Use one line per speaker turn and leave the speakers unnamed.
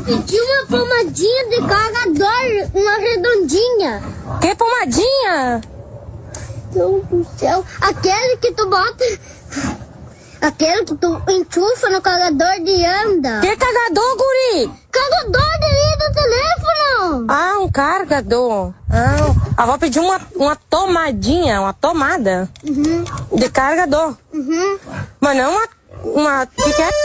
pedi uma pomadinha de carregador, uma redondinha.
Que pomadinha?
Deus do céu. Aquele que tu bota... Aquele que tu enchufa no carregador de anda.
Que carregador, guri?
Carregador de linha do telefone.
Ah, um carregador. Ah, a avó pediu uma tomadinha, uma tomada de carregador.
Uhum.
Mas não uma... Que é?